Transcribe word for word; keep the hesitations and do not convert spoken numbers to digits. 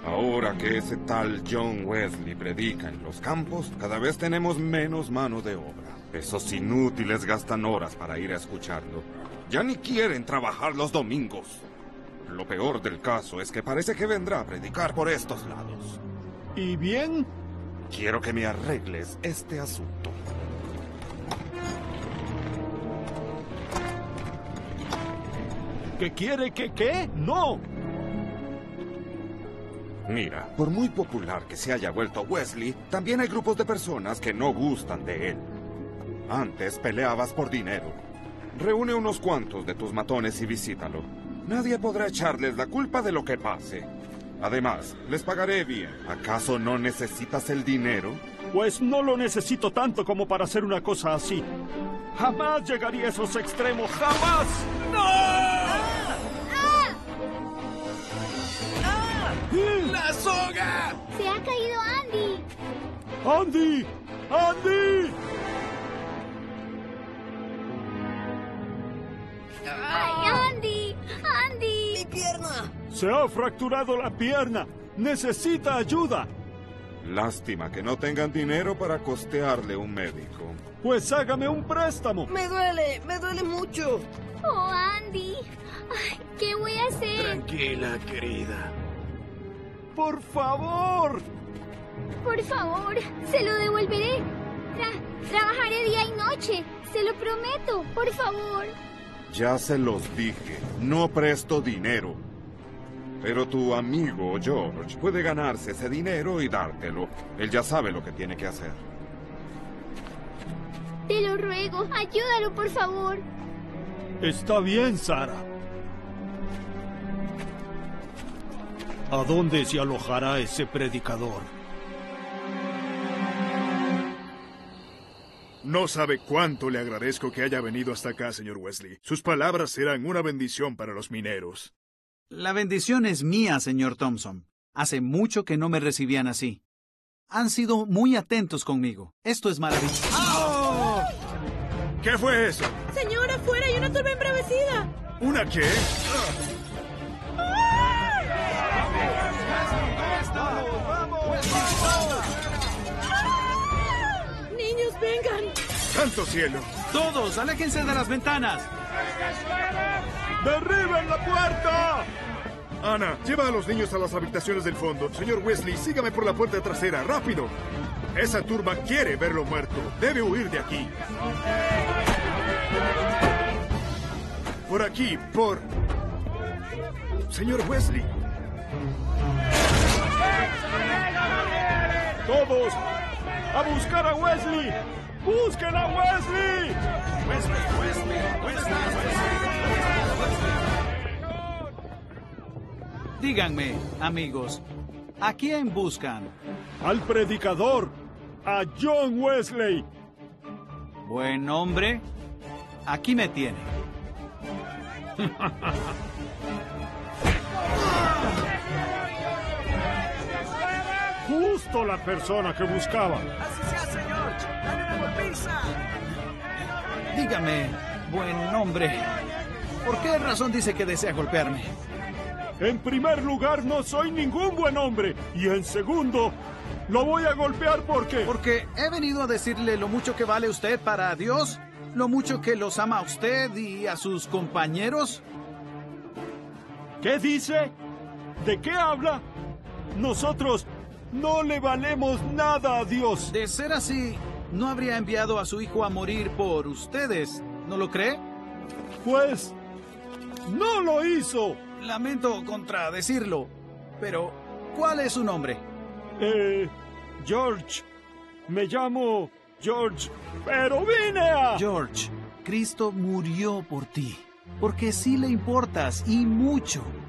Ahora que ese tal John Wesley predica en los campos, cada vez tenemos menos mano de obra. Esos inútiles gastan horas para ir a escucharlo. Ya ni quieren trabajar los domingos. Lo peor del caso es que parece que vendrá a predicar por estos lados. ¿Y bien? Quiero que me arregles este asunto. ¿Qué quiere que qué? ¡No! Mira, por muy popular que se haya vuelto Wesley, también hay grupos de personas que no gustan de él. Antes peleabas por dinero. Reúne unos cuantos de tus matones y visítalo. Nadie podrá echarles la culpa de lo que pase. Además, les pagaré bien. ¿Acaso no necesitas el dinero? Pues no lo necesito tanto como para hacer una cosa así. Jamás llegaría a esos extremos, jamás. ¡No! ¡Ah! ¡Ah! ¡Ah! ¡La soga! ¡Se ha caído Andy! ¡Andy! ¡Andy! ¡Ay, Andy! ¡Andy! ¡Mi pierna! Se ha fracturado la pierna. Necesita ayuda. Lástima que no tengan dinero para costearle un médico. Pues hágame un préstamo. Me duele, me duele mucho. ¡Oh, Andy! Ay, ¿qué voy a hacer? Tranquila, querida. ¡Por favor! Por favor, se lo devolveré. Tra- trabajaré día y noche. Se lo prometo. Por favor. Ya se los dije, no presto dinero. Pero tu amigo George puede ganarse ese dinero y dártelo. Él ya sabe lo que tiene que hacer. Te lo ruego, ayúdalo, por favor. Está bien, Sara. ¿A dónde se alojará ese predicador? No sabe cuánto le agradezco que haya venido hasta acá, señor Wesley. Sus palabras serán una bendición para los mineros. La bendición es mía, señor Thompson. Hace mucho que no me recibían así. Han sido muy atentos conmigo. Esto es maravilloso. ¡Oh! ¿Qué fue eso? Señora, afuera hay una turba embravecida. ¿Una qué? Niños, vengan. ¡Santo cielo! Todos, aléjense de las ventanas. ¡Derriben la puerta! Ana, lleva a los niños a las habitaciones del fondo. Señor Wesley, sígame por la puerta trasera, rápido. Esa turba quiere verlo muerto. Debe huir de aquí. Por aquí, por... Señor Wesley. ¡Todos! ¡A buscar a Wesley! ¡Busquen a Wesley! Wesley, Wesley, ¿dónde estás, Wesley? Díganme, amigos, ¿a quién buscan? Al predicador, a John Wesley. Buen hombre, aquí me tiene. Justo la persona que buscaba. Así se hace, George. Dale una golpiza. Dígame, buen hombre, ¿por qué razón dice que desea golpearme? En primer lugar, no soy ningún buen hombre. Y en segundo, lo voy a golpear porque... Porque he venido a decirle lo mucho que vale usted para Dios, lo mucho que los ama a usted y a sus compañeros. ¿Qué dice? ¿De qué habla? Nosotros no le valemos nada a Dios. De ser así, no habría enviado a su hijo a morir por ustedes, ¿no lo cree? Pues, no lo hizo. Lamento contradecirlo, pero ¿cuál es su nombre? Eh, George. Me llamo George, pero vine a... George, Cristo murió por ti, porque sí le importas y mucho.